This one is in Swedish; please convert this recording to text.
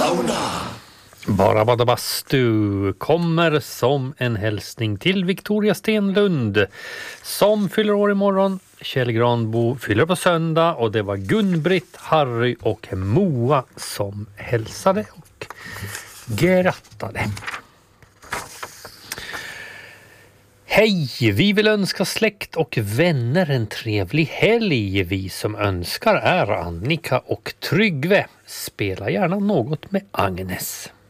Bara bada bastu kommer som en hälsning till Victoria Stenlund som fyller år imorgon. Kjell Granbo fyller på söndag och det var Gun-Britt, Harry och Moa som hälsade och grattade. Hej, vi vill önska släkt och vänner en trevlig helg. Vi som önskar är Annika och Tryggve. Spela gärna något med Agnes.